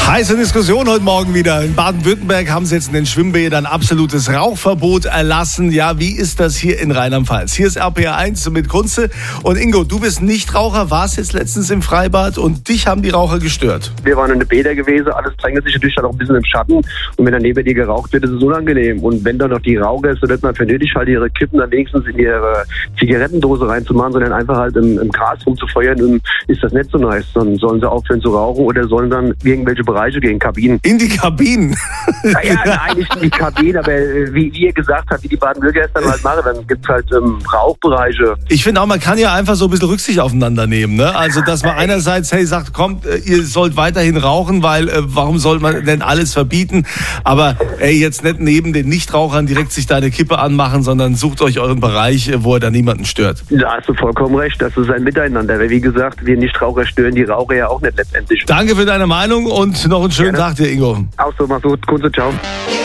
Heiße Diskussion heute Morgen wieder. In Baden-Württemberg haben sie jetzt in den Schwimmbädern absolutes Rauchverbot erlassen. Ja, wie ist das hier in Rheinland-Pfalz? Hier ist RPR 1 mit Kunze. Und Ingo, du bist Nichtraucher, warst jetzt letztens im Freibad und dich haben die Raucher gestört. Wir waren in der Bäder gewesen, alles drängelt sich natürlich dann auch ein bisschen im Schatten. Und wenn dann neben dir geraucht wird, ist es unangenehm. Und wenn dann noch die Raucher ist, so wird man für nötig halt ihre Kippen dann wenigstens in ihre Zigarettendose reinzumachen, sondern einfach halt im Gras rumzufeuern, ist das nicht so nice. Dann sollen sie aufhören zu rauchen oder sollen dann irgendwelche Bereiche gehen, Kabinen. In die Kabinen? Naja, nein, nicht in die Kabinen, aber wie ihr gesagt habt, wie die Baden-Württemberger es dann halt machen, dann gibt es halt Rauchbereiche. Ich finde auch, man kann ja einfach so ein bisschen Rücksicht aufeinander nehmen, ne? Also, dass man einerseits, hey, sagt, kommt, ihr sollt weiterhin rauchen, weil warum soll man denn alles verbieten? Aber, ey, jetzt nicht neben den Nichtrauchern direkt sich da eine Kippe anmachen, sondern sucht euch euren Bereich, wo er da niemanden stört. Da hast du vollkommen recht, das ist ein Miteinander. Weil wie gesagt, wir Nichtraucher stören die Raucher ja auch nicht letztendlich. Danke für deine Meinung und noch einen schönen Tag dir, Ingo. Auch so, mach's gut. Kunze, ciao.